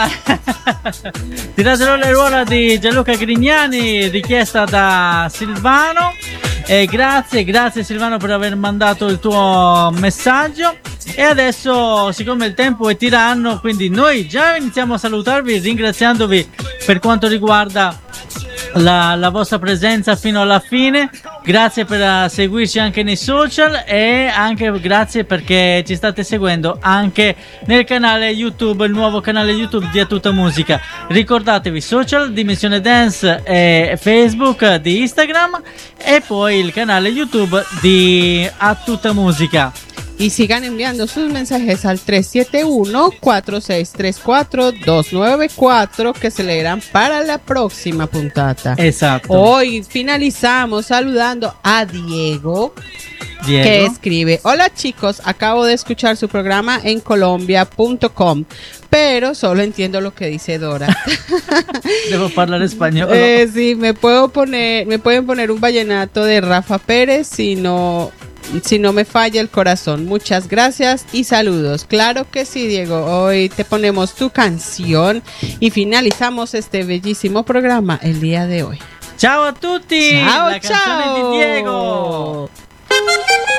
Tiratelo le ruola di Gianluca Grignani, richiesta da Silvano. Grazie Silvano per aver mandato il tuo messaggio. E adesso, siccome il tempo è tiranno, quindi noi già iniziamo a salutarvi ringraziandovi per quanto riguarda la vostra presenza fino alla fine. Grazie per seguirci anche nei social e anche grazie perché ci state seguendo anche nel canale YouTube, il nuovo canale YouTube di A Tutta Musica. Ricordatevi social, Dimensione Dance e Facebook di Instagram e poi il canale YouTube di A Tutta Musica. Y sigan enviando sus mensajes al 371-4634-294 que se leerán para la próxima puntata. Exacto. Hoy finalizamos saludando a Diego, que escribe: hola chicos, acabo de escuchar su programa en colombia.com, pero solo entiendo lo que dice Dora. Debo hablar español. Sí, me pueden poner un vallenato de Rafa Pérez si no me falla el corazón. Muchas gracias y saludos. Claro que sí, Diego. Hoy te ponemos tu canción y finalizamos este bellísimo programa el día de hoy. Ciao a tutti. Ciao, la canzone ciao. di Diego.